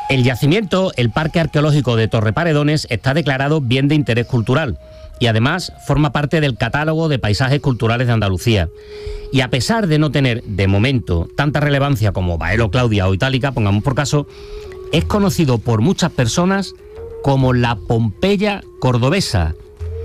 El yacimiento, el Parque Arqueológico de Torreparedones, está declarado bien de interés cultural y además forma parte del catálogo de paisajes culturales de Andalucía. Y a pesar de no tener, de momento, tanta relevancia como Baelo, Claudia o Itálica, pongamos por caso, es conocido por muchas personas como la Pompeya cordobesa.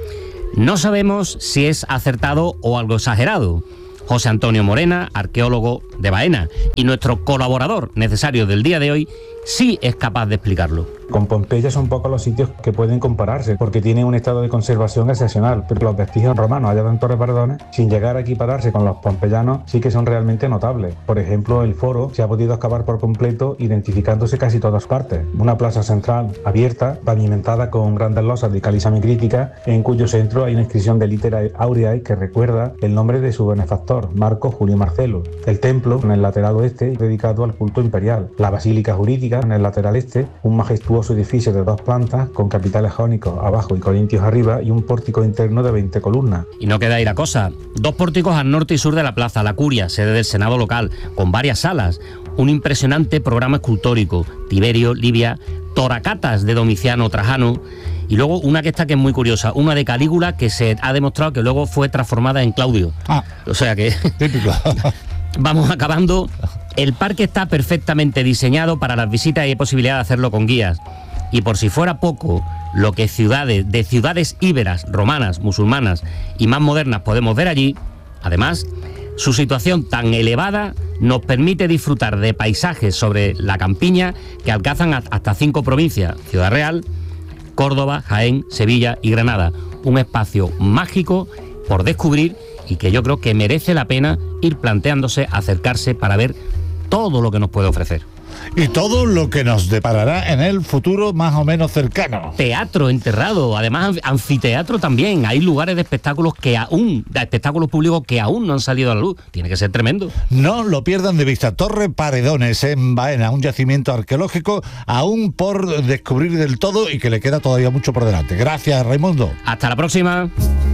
No sabemos si es acertado o algo exagerado. José Antonio Morena, arqueólogo de Baena, y nuestro colaborador necesario del día de hoy, sí es capaz de explicarlo. Con Pompeya son pocos los sitios que pueden compararse, porque tienen un estado de conservación excepcional, pero los vestigios romanos allá en Torreparedones, sin llegar a equipararse con los pompeyanos, sí que son realmente notables. Por ejemplo, el foro se ha podido excavar por completo, identificándose casi todas partes. Una plaza central abierta, pavimentada con grandes losas de caliza crítica, en cuyo centro hay una inscripción de Literae Aureae que recuerda el nombre de su benefactor, Marco Julio Marcelo. El templo, en el lateral oeste, dedicado al culto imperial. La basílica jurídica, en el lateral este, un majestuoso edificio de 2 plantas con capiteles jónicos abajo y corintios arriba y un pórtico interno de 20 columnas. Y no queda ahí la cosa. 2 pórticos al norte y sur de la plaza, la Curia, sede del Senado local, con varias salas, un impresionante programa escultórico, Tiberio, Livia, toracatas de Domiciano, Trajano, y luego una que es muy curiosa, una de Calígula que se ha demostrado que luego fue transformada en Claudio. O sea que... Típico. Vamos acabando. El parque está perfectamente diseñado para las visitas y hay posibilidad de hacerlo con guías. Y por si fuera poco, lo que de ciudades íberas, romanas, musulmanas y más modernas podemos ver allí, además, su situación tan elevada nos permite disfrutar de paisajes sobre la campiña que alcanzan hasta 5 provincias: Ciudad Real, Córdoba, Jaén, Sevilla y Granada. Un espacio mágico por descubrir y que yo creo que merece la pena ir planteándose acercarse para ver todo lo que nos puede ofrecer. Y todo lo que nos deparará en el futuro más o menos cercano. Teatro enterrado, además anfiteatro también. Hay lugares de espectáculos espectáculos públicos que aún no han salido a la luz. Tiene que ser tremendo. No lo pierdan de vista. Torreparedones en Baena, un yacimiento arqueológico aún por descubrir del todo y que le queda todavía mucho por delante. Gracias, Raimundo. Hasta la próxima.